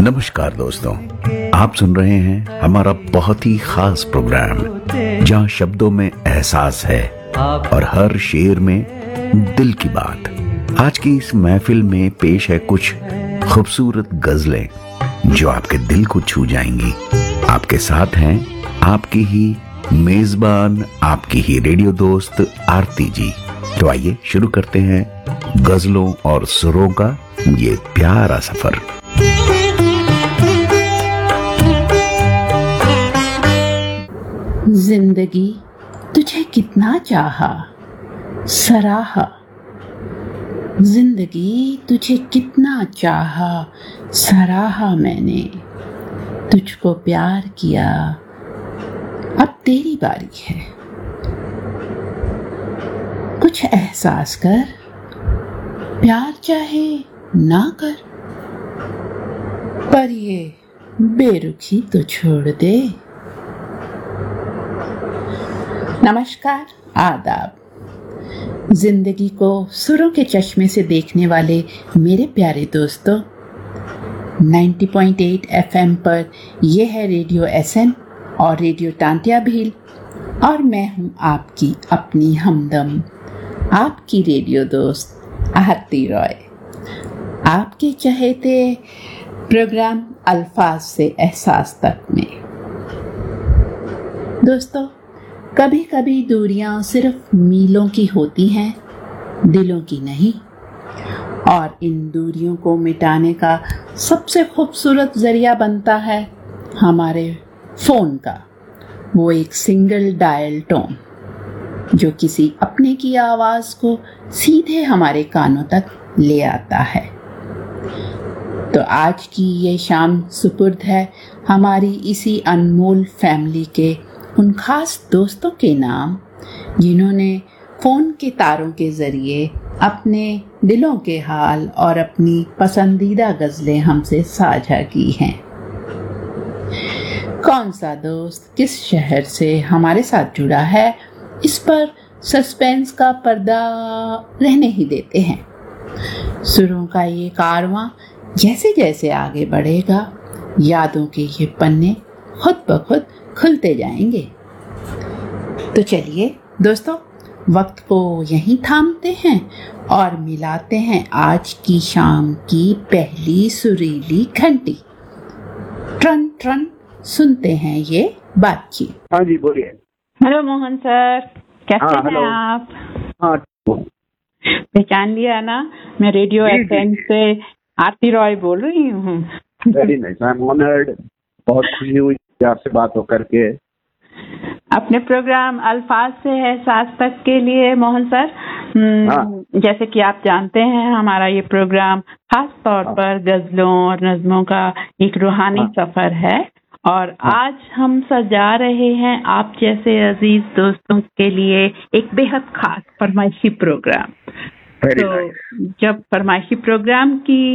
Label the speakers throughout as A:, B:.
A: नमस्कार दोस्तों, आप सुन रहे हैं हमारा बहुत ही खास प्रोग्राम जहां शब्दों में एहसास है और हर शेर में दिल की बात। आज की इस महफिल में पेश है कुछ खूबसूरत गजलें जो आपके दिल को छू जाएंगी। आपके साथ हैं आपकी ही मेजबान, आपकी ही रेडियो दोस्त आरती जी। तो आइए शुरू करते हैं गजलों और सुरों का ये प्यारा सफर।
B: जिंदगी तुझे कितना चाहा, सराहा। जिंदगी तुझे कितना चाहा, सराहा मैंने। तुझको प्यार किया, अब तेरी बारी है। कुछ एहसास कर, प्यार चाहे ना कर, पर ये बेरुखी तो छोड़ दे। नमस्कार, आदाब। जिंदगी को सुरों के चश्मे से देखने वाले मेरे प्यारे दोस्तों, 90.8 FM पर यह है रेडियो SN और रेडियो टांटिया भील, और मैं हूं आपकी अपनी हमदम, आपकी रेडियो दोस्त आरती रॉय। आपके चहेते प्रोग्राम अल्फाज से एहसास तक में। दोस्तों, कभी कभी दूरियां सिर्फ मीलों की होती हैं, दिलों की नहीं। और इन दूरियों को मिटाने का सबसे खूबसूरत जरिया बनता है हमारे फोन का वो एक सिंगल डायल टोन, जो किसी अपने की आवाज को सीधे हमारे कानों तक ले आता है। तो आज की ये शाम सुपुर्द है हमारी इसी अनमोल फैमिली के उन खास दोस्तों के नाम, जिन्होंने फोन के तारों के जरिए अपने दिलों के हाल और अपनी पसंदीदा गजलें हमसे साझा की हैं। कौन सा दोस्त किस शहर से हमारे साथ जुड़ा है, इस पर सस्पेंस का पर्दा रहने ही देते हैं। सुरों का ये कारवां जैसे जैसे आगे बढ़ेगा, यादों के ये पन्ने खुद ब खुद खुलते जाएंगे। तो चलिए दोस्तों, वक्त को यहीं थामते हैं और मिलाते हैं आज की शाम की पहली सुरीली घंटी। ट्रन ट्रन सुनते हैं ये बातचीत।
C: हाँ जी, बोलिए।
B: हेलो मोहन सर, कैसे हैं आप?
C: हाँ,
B: पहचान लिया ना, मैं रेडियो SN से आरती रॉय बोल रही हूँ।
C: Very nice, I am honoured. बहुत खुशी हुई आपसे बात होकर के।
B: अपने प्रोग्राम अल्फाज से एहसास तक के लिए मोहन सर, जैसे कि आप जानते हैं, हमारा ये प्रोग्राम खास तौर पर गजलों और नज़्मों का एक रूहानी सफर है। और आज हम सजा रहे हैं आप जैसे अजीज दोस्तों के लिए एक बेहद खास फरमाइशी प्रोग्राम। तो जब फरमाइशी प्रोग्राम की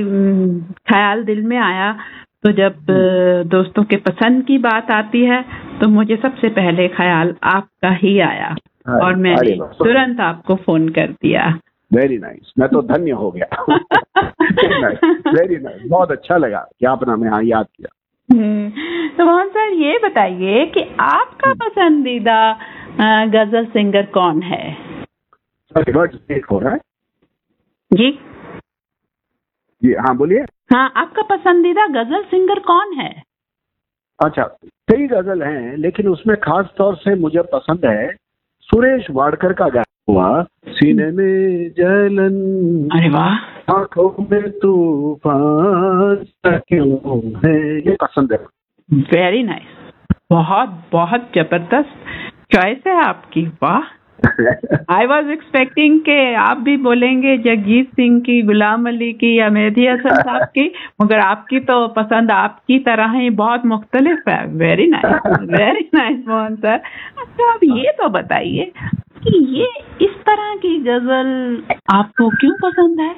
B: ख्याल दिल में आया, तो जब दोस्तों के पसंद की बात आती है तो मुझे सबसे पहले ख्याल आपका ही आया और मैंने तुरंत आपको फोन कर दिया।
C: वेरी नाइस, मैं तो धन्य हो गया। वेरी नाइस, बहुत अच्छा लगा कि आपने हमें यहाँ याद किया।
B: तो मोहन सर, ये बताइए कि आपका पसंदीदा गजल सिंगर कौन है?
C: हो रहा है
B: जी
C: जी, हाँ बोलिए।
B: हाँ, आपका पसंदीदा गजल सिंगर कौन है?
C: अच्छा, कई गजल हैं, लेकिन उसमें खास तौर से मुझे पसंद है सुरेश वाडकर का गाया हुआ सीने में जलन,
B: अरे वाह,
C: आंखों में तूफान क्यों है, ये पसंद है।
B: वेरी नाइस, बहुत बहुत जबरदस्त चॉइस है आपकी, वाह। आई वॉज एक्सपेक्टिंग के आप भी बोलेंगे जगजीत सिंह की, गुलाम अली की या मेहदी हसन साहब की, मगर आपकी तो पसंद आपकी तरह ही बहुत मुख्तलिफ है। Very nice Mohan sir. अच्छा, अब ये तो बताइए कि ये इस तरह की गजल आपको क्यों पसंद है?